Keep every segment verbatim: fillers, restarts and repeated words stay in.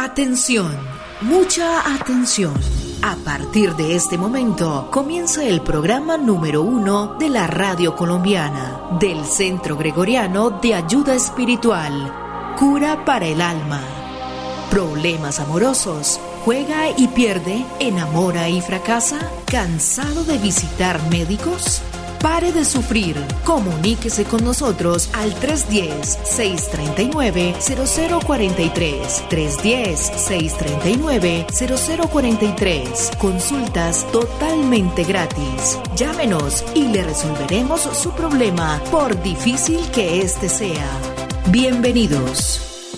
Atención, mucha atención. A partir de este momento comienza el programa número uno de la radio colombiana, del Centro Gregoriano de Ayuda Espiritual, Cura para el Alma. ¿Problemas amorosos? ¿Juega y pierde? ¿Enamora y fracasa? ¿Cansado de visitar médicos? Pare de sufrir. Comuníquese con nosotros al tres uno cero, seis tres nueve, cero cero cuatro tres. tres uno cero, seis tres nueve, cero cero cuatro tres. Consultas totalmente gratis. Llámenos y le resolveremos su problema, por difícil que este sea. Bienvenidos.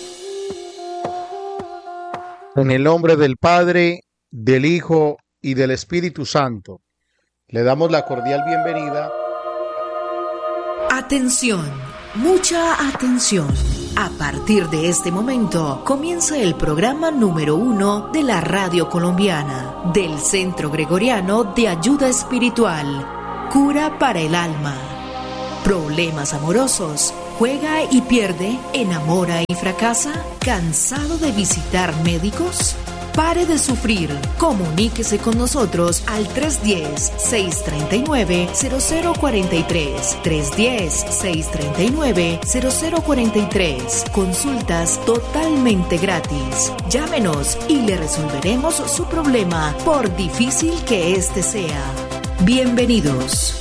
En el nombre del Padre, del Hijo y del Espíritu Santo, le damos la cordial bienvenida. Atención, mucha atención. A partir de este momento comienza el programa número uno de la radio colombiana, del Centro Gregoriano de Ayuda Espiritual, Cura para el Alma. ¿Problemas amorosos? ¿Juega y pierde? ¿Enamora y fracasa? ¿Cansado de visitar médicos? Pare de sufrir. Comuníquese con nosotros al tres uno cero, seis tres nueve, cero cero cuatro tres. tres uno cero, seis tres nueve, cero cero cuatro tres. Consultas totalmente gratis. Llámenos y le resolveremos su problema, por difícil que este sea. Bienvenidos.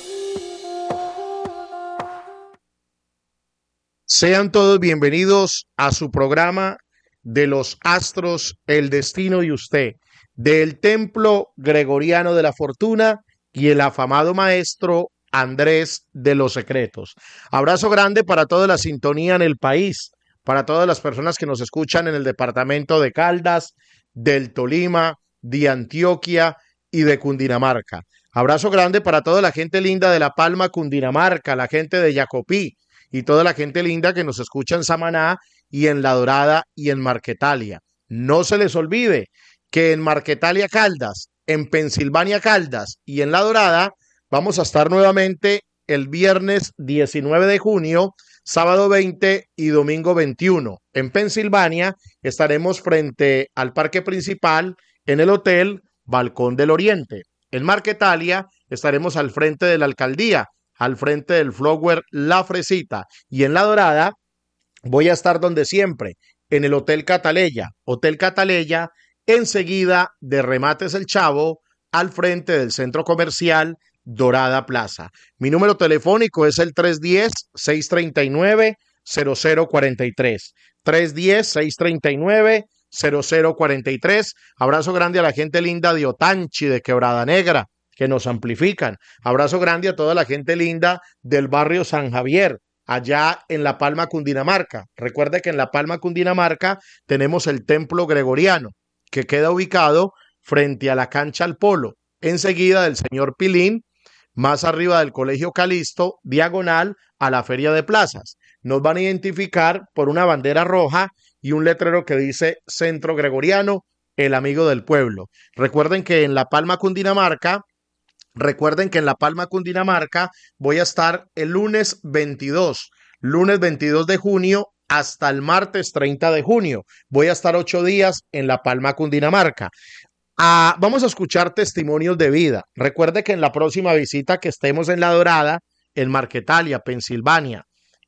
Sean todos bienvenidos a su programa de los astros, el destino y usted, del Templo Gregoriano de la Fortuna y el afamado maestro Andrés de los Secretos. Abrazo grande para toda la sintonía en el país, para todas las personas que nos escuchan en el departamento de Caldas, del Tolima, de Antioquia y de Cundinamarca. Abrazo grande para toda la gente linda de La Palma, Cundinamarca, la gente de Yacopí y toda la gente linda que nos escucha en Samaná y en La Dorada y en Marquetalia. No se les olvide que en Marquetalia Caldas, en Pensilvania Caldas y en La Dorada vamos a estar nuevamente el viernes diecinueve de junio, sábado veinte y domingo veintiuno. En Pensilvania estaremos frente al parque principal en el Hotel Balcón del Oriente. En Marquetalia estaremos al frente de la alcaldía, al frente del Flower La Fresita, y en La Dorada voy a estar donde siempre, en el Hotel Cataleya. Hotel Cataleya, enseguida de Remates El Chavo, al frente del Centro Comercial Dorada Plaza. Mi número telefónico es el tres uno cero, seis tres nueve, cero cero cuatro tres. tres uno cero, seis tres nueve, cero cero cuatro tres. Abrazo grande a la gente linda de Otanchi, de Quebrada Negra, que nos amplifican. Abrazo grande a toda la gente linda del barrio San Javier, allá en La Palma, Cundinamarca. Recuerde que en La Palma, Cundinamarca, tenemos el Templo Gregoriano, que queda ubicado frente a la cancha al Polo, enseguida del señor Pilín, más arriba del Colegio Calisto, diagonal a la Feria de Plazas. Nos van a identificar por una bandera roja y un letrero que dice Centro Gregoriano, el amigo del pueblo. Recuerden que en La Palma, Cundinamarca, Recuerden que en La Palma, Cundinamarca, voy a estar el lunes veintidós, lunes veintidós de junio hasta el martes treinta de junio. Voy a estar ocho días en La Palma, Cundinamarca. Ah, vamos a escuchar testimonios de vida. Recuerde que en la próxima visita que estemos en La Dorada, en Marquetalia, Pensilvania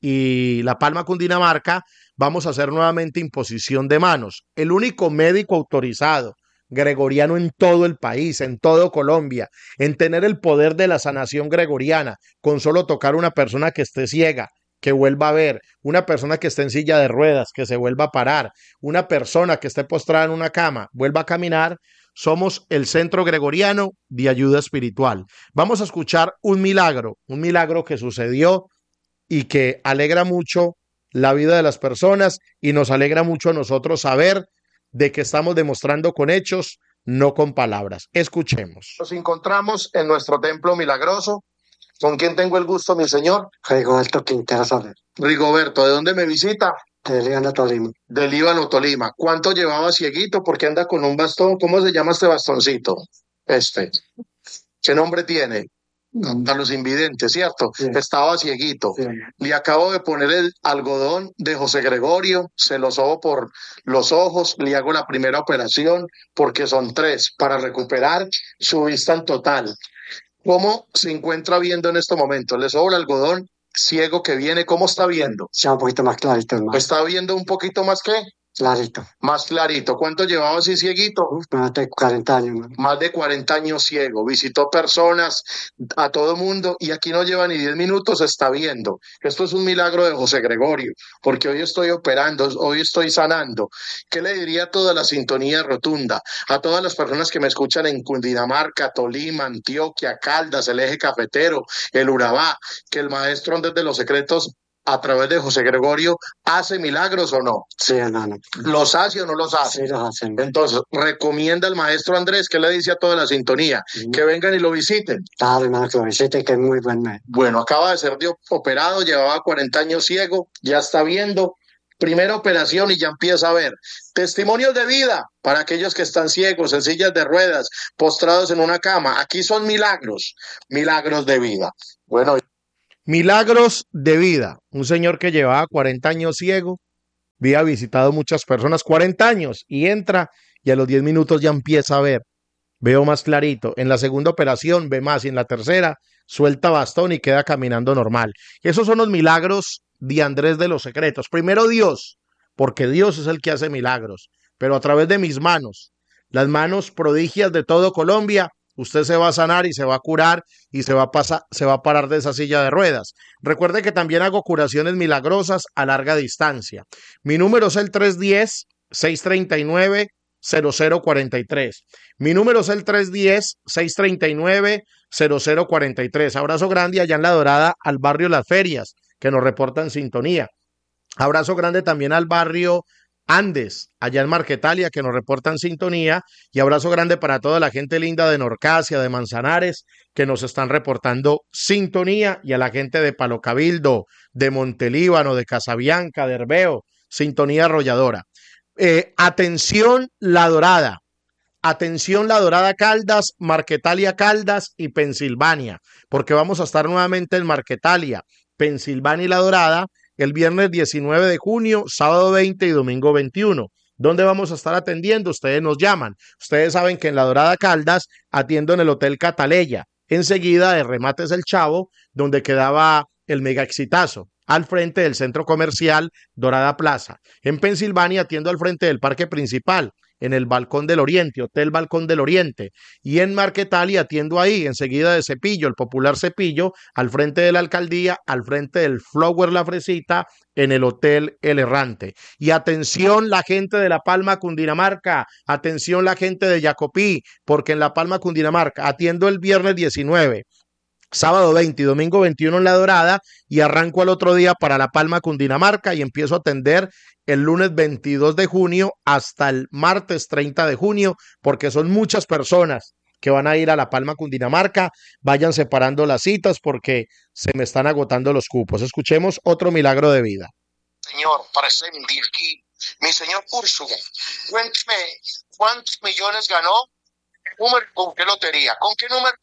y La Palma, Cundinamarca, vamos a hacer nuevamente imposición de manos. El único médico autorizado gregoriano en todo el país, en todo Colombia, en tener el poder de la sanación gregoriana, con solo tocar una persona que esté ciega, que vuelva a ver, una persona que esté en silla de ruedas, que se vuelva a parar, una persona que esté postrada en una cama, vuelva a caminar. Somos el Centro Gregoriano de Ayuda Espiritual. Vamos a escuchar un milagro, un milagro que sucedió y que alegra mucho la vida de las personas y nos alegra mucho a nosotros saber de que estamos demostrando con hechos, no con palabras. Escuchemos. Nos encontramos en nuestro templo milagroso. ¿Con quién tengo el gusto, mi señor? Rigoberto Quintero Soler. Rigoberto, ¿de dónde me visita? De Líbano, Tolima. De Líbano, Tolima. ¿Cuánto llevaba cieguito? ¿Por qué anda con un bastón? ¿Cómo se llama este bastoncito? Este. ¿Qué nombre tiene? a los invidentes, ¿cierto? Sí. Estaba cieguito. Sí. Le acabo de poner el algodón de José Gregorio, se lo sobo por los ojos, le hago la primera operación porque son tres para recuperar su vista en total. ¿Cómo se encuentra viendo en este momento? Le sobo el algodón ciego que viene, ¿cómo está viendo? Ya un poquito más clarito, hermano. ¿Está viendo un poquito más que? Clarito. Más clarito. ¿Cuánto llevaba así cieguito? Uf, más de cuarenta años, hermano. Más de cuarenta años ciego, visitó personas, a todo mundo, y aquí no lleva ni diez minutos, está viendo. Esto es un milagro de José Gregorio, porque hoy estoy operando, hoy estoy sanando. ¿Qué le diría a toda la sintonía rotunda? A todas las personas que me escuchan en Cundinamarca, Tolima, Antioquia, Caldas, el Eje Cafetero, el Urabá, que el maestro Andrés de los Secretos, a través de José Gregorio, ¿hace milagros o no? Sí, hermano. ¿Los hace o no los hace? Sí, los hacen. Entonces, recomienda al maestro Andrés, ¿qué le dice a toda la sintonía? Ujú. Que vengan y lo visiten. Claro, hermano, que lo visite, que es muy buen mes. Bueno, acaba de ser de operado, llevaba cuarenta años ciego, ya está viendo. Primera operación y ya empieza a ver. Testimonios de vida para aquellos que están ciegos, en sillas de ruedas, postrados en una cama. Aquí son milagros, milagros de vida. Bueno, milagros de vida. Un señor que llevaba cuarenta años ciego, había visitado muchas personas, cuarenta años, y entra y a los diez minutos ya empieza a ver. Veo más clarito. En la segunda operación ve más y en la tercera suelta bastón y queda caminando normal. Esos son los milagros de Andrés de los Secretos. Primero Dios, porque Dios es el que hace milagros, pero a través de mis manos, las manos prodigias de todo Colombia, usted se va a sanar y se va a curar y se va a pasar, se va a parar de esa silla de ruedas. Recuerde que también hago curaciones milagrosas a larga distancia. Mi número es el tres uno cero, seis tres nueve, cero cero cuatro tres. Mi número es el tres uno cero, seis tres nueve, cero cero cuatro tres. Abrazo grande allá en La Dorada, al barrio Las Ferias, que nos reporta en sintonía. Abrazo grande también al barrio Andes, allá en Marquetalia, que nos reportan sintonía, y abrazo grande para toda la gente linda de Norcasia, de Manzanares, que nos están reportando sintonía, y a la gente de Palo Cabildo, de Montelíbano, de Casabianca, de Herbeo, sintonía arrolladora. Eh, atención La Dorada, atención La Dorada Caldas, Marquetalia Caldas y Pensilvania, porque vamos a estar nuevamente en Marquetalia, Pensilvania y La Dorada, el viernes diecinueve de junio, sábado veinte y domingo veintiuno. ¿Dónde vamos a estar atendiendo? Ustedes nos llaman. Ustedes saben que en La Dorada Caldas atiendo en el Hotel Cataleya, enseguida de Remates El Chavo, donde quedaba el mega exitazo, al frente del centro comercial Dorada Plaza. En Pensilvania atiendo al frente del parque principal, en el Balcón del Oriente, Hotel Balcón del Oriente, y en Marquetalia atiendo ahí, enseguida de Cepillo, el popular Cepillo, al frente de la alcaldía, al frente del Flower La Fresita, en el Hotel El Errante. Y atención la gente de La Palma, Cundinamarca, atención la gente de Jacopí, porque en La Palma, Cundinamarca, atiendo el viernes diecinueve, sábado veinte y domingo veintiuno en La Dorada, y arranco al otro día para La Palma, Cundinamarca, y empiezo a atender el lunes veintidós de junio hasta el martes treinta de junio, porque son muchas personas que van a ir a La Palma, Cundinamarca. Vayan separando las citas porque se me están agotando los cupos. Escuchemos otro milagro de vida. Señor, presente aquí, mi señor Úrsula, cuénteme, ¿cuántos millones ganó? ¿Con qué lotería? ¿Con qué número?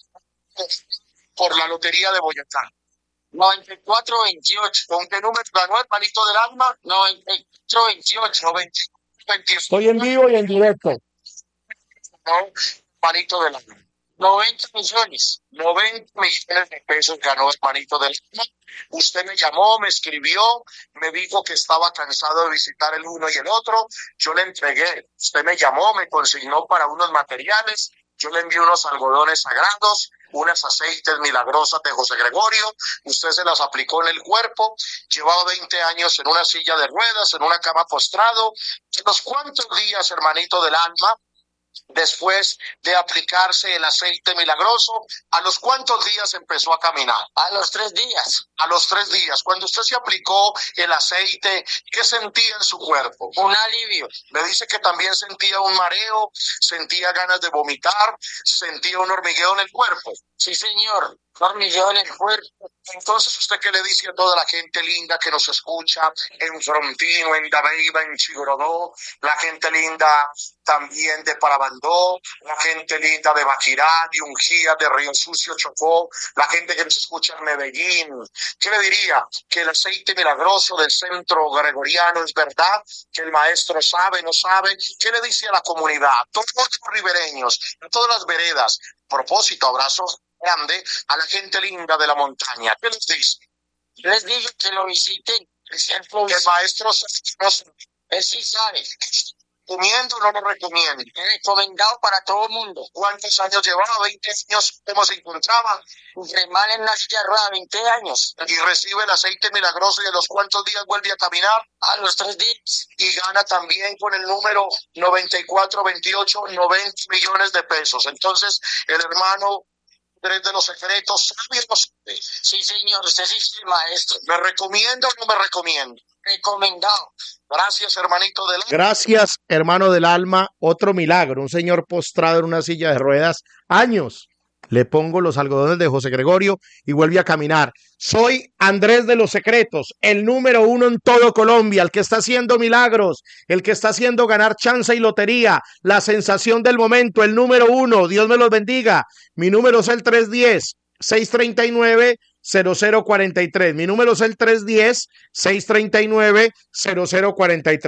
Por la lotería de Boyacá. noventa y cuatro veintiocho. ¿Con qué número ganó, hermanito del alma? noventa y cuatro veintiocho. noventa y cuatro veintiocho. Estoy en vivo y en directo. No, hermanito del alma. noventa millones. noventa millones de pesos ganó, hermanito del alma. Usted me llamó, me escribió, me dijo que estaba cansado de visitar el uno y el otro. Yo le entregué. Usted me llamó, me consignó para unos materiales. Yo le envié unos algodones sagrados, unas aceites milagrosas de José Gregorio. Usted se las aplicó en el cuerpo. Llevaba veinte años en una silla de ruedas, en una cama postrado. ¿A los cuántos días, hermanito del alma, después de aplicarse el aceite milagroso, a los cuántos días empezó a caminar? A los tres días. A los tres días. Cuando usted se aplicó el aceite, ¿qué sentía en su cuerpo? Un alivio. Me dice que también sentía un mareo, sentía ganas de vomitar, sentía un hormigueo en el cuerpo. Sí, señor. Dos millones fuertes. Entonces, ¿usted qué le dice a toda la gente linda que nos escucha en Frontino, en Dabeiba, en Chigorodó, la gente linda también de Parabandó, la gente linda de Baquirá, de Ungía, de Río Sucio, Chocó, la gente que nos escucha en Medellín? ¿Qué le diría? Que el aceite milagroso del Centro Gregoriano es verdad, que el maestro sabe, no sabe. ¿Qué le dice a la comunidad, a todos los ribereños, a todas las veredas? Propósito, abrazos grande a la gente linda de la montaña. ¿Qué les dice? Les digo que lo visiten. Que el maestro no sabe. Él sí sabe. ¿Recomiendo o no lo recomiendo? Recomendado para todo el mundo. ¿Cuántos años llevaba? veinte años. ¿Cómo se encontraba? Remar en una silla de ruedas, veinte años. Y recibe el aceite milagroso, y a los cuantos días vuelve a caminar. A los tres días. Y gana también con el número noventa y cuatro veintiocho noventa millones de pesos. Entonces, el hermano Andrés de los Secretos, ¿sabe o no sabe? Sí, señor, usted sí es el maestro. ¿Me recomienda o no me recomienda? Recomendado. Gracias, hermanito del alma. Gracias, hermano del alma. Otro milagro, un señor postrado en una silla de ruedas, años. Le pongo los algodones de José Gregorio y vuelve a caminar. Soy Andrés de los Secretos, el número uno en todo Colombia, el que está haciendo milagros, el que está haciendo ganar chance y lotería, la sensación del momento, el número uno. Dios me los bendiga. Mi número es el tres uno cero, seis tres nueve, cero cero cuatro tres. Mi número es el tres uno cero, seis tres nueve, cero cero cuatro tres.